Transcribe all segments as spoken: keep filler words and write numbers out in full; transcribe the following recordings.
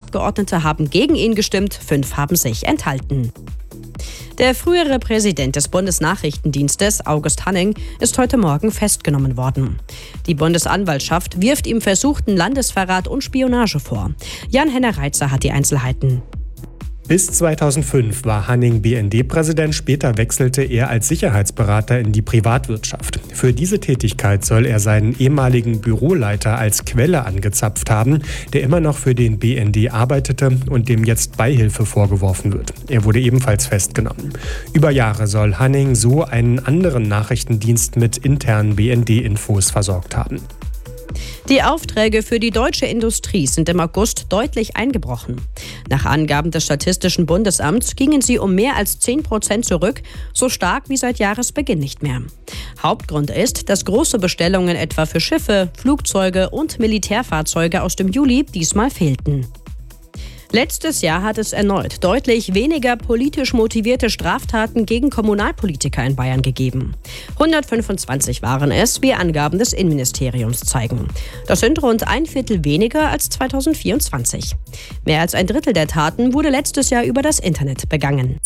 Abgeordnete haben gegen ihn gestimmt, fünf haben sich enthalten. Der frühere Präsident des Bundesnachrichtendienstes, August Hanning, ist heute Morgen festgenommen worden. Die Bundesanwaltschaft wirft ihm versuchten Landesverrat und Spionage vor. Jan-Henner Reitzer hat die Einzelheiten. Bis zweitausendfünf war Hanning B N D-Präsident, später wechselte er als Sicherheitsberater in die Privatwirtschaft. Für diese Tätigkeit soll er seinen ehemaligen Büroleiter als Quelle angezapft haben, der immer noch für den B N D arbeitete und dem jetzt Beihilfe vorgeworfen wird. Er wurde ebenfalls festgenommen. Über Jahre soll Hanning so einen anderen Nachrichtendienst mit internen B N D-Infos versorgt haben. Die Aufträge für die deutsche Industrie sind im August deutlich eingebrochen. Nach Angaben des Statistischen Bundesamts gingen sie um mehr als zehn Prozent zurück, so stark wie seit Jahresbeginn nicht mehr. Hauptgrund ist, dass große Bestellungen etwa für Schiffe, Flugzeuge und Militärfahrzeuge aus dem Juli diesmal fehlten. Letztes Jahr hat es erneut deutlich weniger politisch motivierte Straftaten gegen Kommunalpolitiker in Bayern gegeben. hundertfünfundzwanzig waren es, wie Angaben des Innenministeriums zeigen. Das sind rund ein Viertel weniger als zweitausendvierundzwanzig. Mehr als ein Drittel der Taten wurde letztes Jahr über das Internet begangen.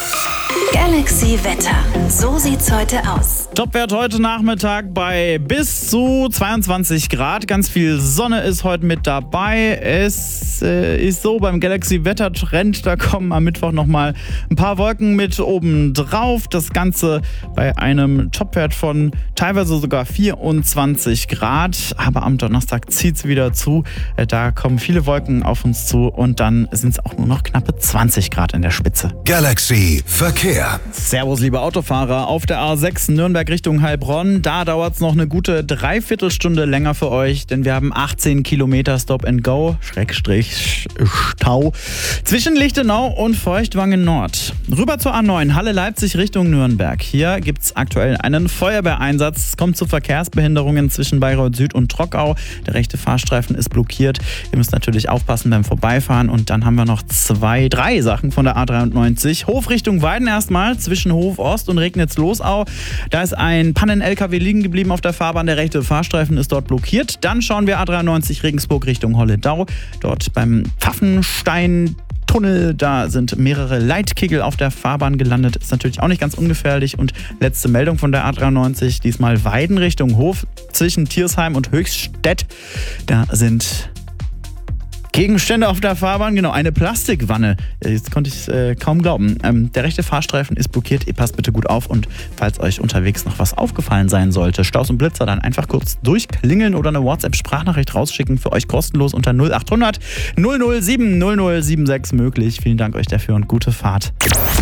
Galaxy Wetter. So sieht's heute aus. Topwert heute Nachmittag bei bis zu zweiundzwanzig Grad. Ganz viel Sonne ist heute mit dabei. Es äh, ist so beim Galaxy Wetter Trend, da kommen am Mittwoch nochmal ein paar Wolken mit oben drauf. Das Ganze bei einem Topwert von teilweise sogar vierundzwanzig Grad. Aber am Donnerstag zieht's wieder zu. Äh, da kommen viele Wolken auf uns zu und dann sind es auch nur noch knappe zwanzig Grad in der Spitze. Galaxy Verkehr. Servus, liebe Autofahrer. Auf der A sechs Nürnberg Richtung Heilbronn, da dauert es noch eine gute Dreiviertelstunde länger für euch, denn wir haben achtzehn Kilometer Stop and Go, Schrägstrich Stau, zwischen Lichtenau und Feuchtwangen Nord. Rüber zur A neun, Halle Leipzig Richtung Nürnberg. Hier gibt es aktuell einen Feuerwehreinsatz. Es kommt zu Verkehrsbehinderungen zwischen Bayreuth Süd und Trockau. Der rechte Fahrstreifen ist blockiert. Ihr müsst natürlich aufpassen beim Vorbeifahren. Und dann haben wir noch zwei, drei Sachen von der A dreiundneunzig. Hof Richtung Weiden erstmal, zwischen Hof Ost und Regnitz-Losau. Da ist ein Pannen-L K W liegen geblieben auf der Fahrbahn. Der rechte Fahrstreifen ist dort blockiert. Dann schauen wir A dreiundneunzig Regensburg Richtung Holledau. Dort beim Pfaffenstein Tunnel, da sind mehrere Leitkegel auf der Fahrbahn gelandet. Ist natürlich auch nicht ganz ungefährlich. Und letzte Meldung von der A dreiundneunzig, diesmal Weiden Richtung Hof zwischen Tiersheim und Höchststedt. Da sind Gegenstände auf der Fahrbahn, genau, eine Plastikwanne. Jetzt konnte ich es äh, kaum glauben. Ähm, der rechte Fahrstreifen ist blockiert. Ihr passt bitte gut auf und falls euch unterwegs noch was aufgefallen sein sollte, Staus und Blitzer, dann einfach kurz durchklingeln oder eine WhatsApp-Sprachnachricht rausschicken. Für euch kostenlos unter null acht hundert null null sieben null null sieben sechs möglich. Vielen Dank euch dafür und gute Fahrt.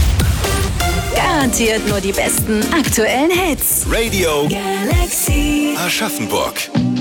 Garantiert nur die besten aktuellen Hits. Radio Galaxy Aschaffenburg.